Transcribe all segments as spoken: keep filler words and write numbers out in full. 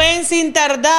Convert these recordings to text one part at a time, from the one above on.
ven sin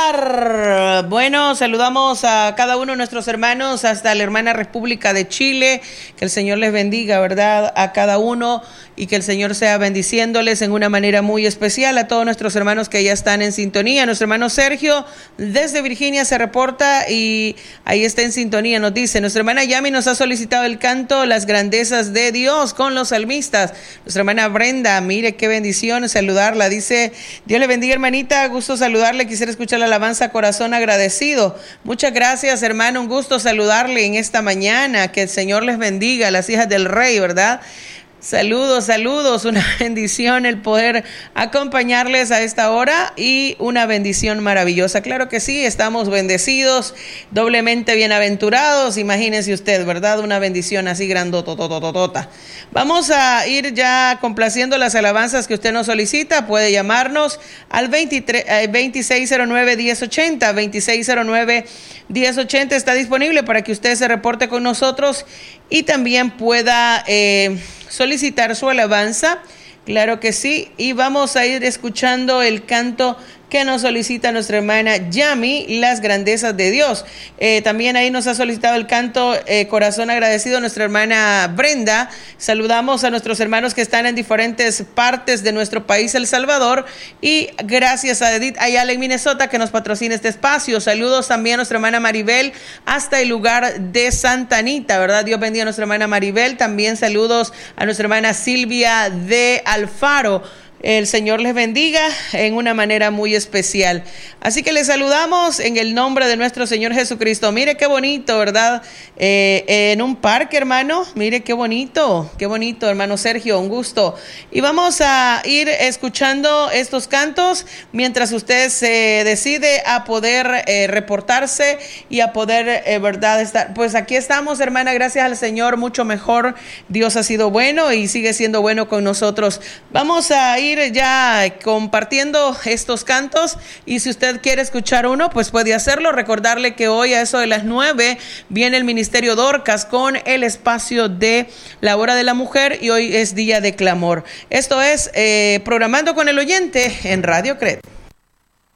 tardar. Bueno, saludamos a cada uno de nuestros hermanos hasta la hermana República de Chile. Que el Señor les bendiga, ¿verdad? A cada uno y que el Señor sea bendiciéndoles en una manera muy especial a todos nuestros hermanos que ya están en sintonía. Nuestro hermano Sergio desde Virginia se reporta y ahí está en sintonía. Nos dice, nuestra hermana Yami nos ha solicitado el canto Las grandezas de Dios con los salmistas. Nuestra hermana Brenda, mire qué bendición saludarla. Dice, Dios le bendiga, hermanita, gusto saludarle, quisiera escuchar la alabanza Corazón Agradecido. Muchas gracias, hermano, un gusto saludarle en esta mañana, que el Señor les bendiga, las hijas del Rey, ¿verdad? Saludos, saludos, una bendición el poder acompañarles a esta hora y una bendición maravillosa. Claro que sí, estamos bendecidos, doblemente bienaventurados, imagínese usted, ¿verdad? Una bendición así grandototototota. Vamos a ir ya complaciendo las alabanzas que usted nos solicita. Puede llamarnos al veintitrés, eh, veintiséis cero nueve, diez ochenta, veintiséis cero nueve, diez ochenta, está disponible para que usted se reporte con nosotros y también pueda eh, solicitar su alabanza, claro que sí, y vamos a ir escuchando el canto que nos solicita nuestra hermana Yami, Las grandezas de Dios. Eh, también ahí nos ha solicitado el canto eh, Corazón Agradecido nuestra hermana Brenda. Saludamos a nuestros hermanos que están en diferentes partes de nuestro país, El Salvador, y gracias a Edith Ayala en Minnesota que nos patrocina este espacio. Saludos también a nuestra hermana Maribel hasta el lugar de Santa Anita, ¿verdad? Dios bendiga a nuestra hermana Maribel. También saludos a nuestra hermana Silvia de Alfaro. El Señor les bendiga en una manera muy especial. Así que les saludamos en el nombre de nuestro Señor Jesucristo. Mire qué bonito, ¿verdad? Eh, en un parque, hermano. Mire qué bonito, qué bonito, hermano Sergio, un gusto. Y vamos a ir escuchando estos cantos mientras usted se decide a poder eh, reportarse y a poder, eh, ¿verdad? Estar. Pues aquí estamos, hermana, gracias al Señor, mucho mejor. Dios ha sido bueno y sigue siendo bueno con nosotros. Vamos a ir ya compartiendo estos cantos y si usted quiere escuchar uno, pues puede hacerlo. Recordarle que hoy a eso de las nueve viene el Ministerio Dorcas con el espacio de la hora de la mujer y hoy es día de clamor. Esto es eh, Programando con el Oyente en Radio Cred.